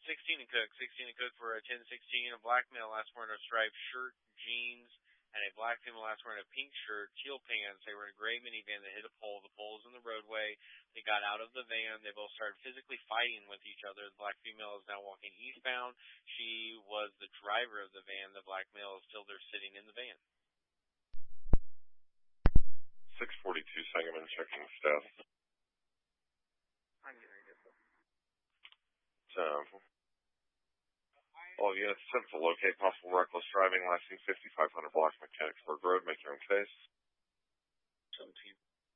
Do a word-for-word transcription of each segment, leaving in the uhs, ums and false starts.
sixteen and Cook. sixteen and Cook for a ten sixteen. A black male last wearing a striped shirt, jeans, and a black female last wearing a pink shirt, teal pants. They were in a gray minivan that hit a pole. The pole was in the roadway. They got out of the van. They both started physically fighting with each other. The black female is now walking eastbound. She was the driver of the van. The black male is still there sitting in the van. six forty-two Sangamon checking status. I'm going to get this. Um, all units attempt to locate possible reckless driving, lasting fifty-five hundred blocks Mechanicsburg Road. Make your own case. seventeen.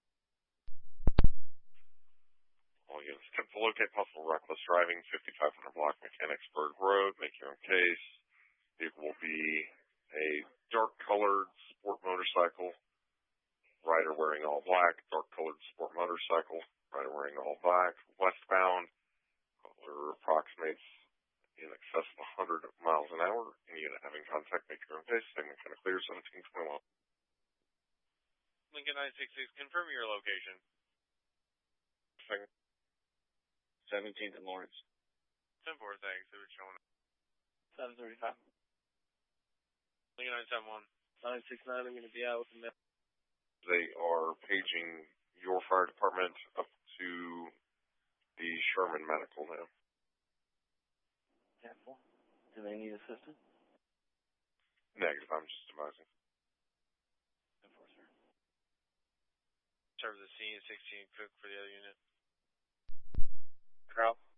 All units attempt to locate possible reckless driving, fifty-five hundred block Mechanicsburg Road. Make your own case. It will be a dark-colored sport motorcycle. Rider wearing all black. Dark-colored sport motorcycle. Rider wearing all black. Westbound. Caller approximates in excess of one hundred miles an hour. Any unit having contact, make your own case. Segment kind of clear, seventeen twenty-one. Lincoln nine six six, confirm your location. Second. seventeenth and Lawrence. ten four, thanks. It was showing. seven thirty-five. Lincoln nine seven one. nine six nine, I'm going to be out with the mail. They are paging your fire department up to the Sherman Medical now. Careful. Do they need assistance? Negative, I'm just advising. ten four, sir. Serve the scene, sixteen Cook for the other unit. Carl?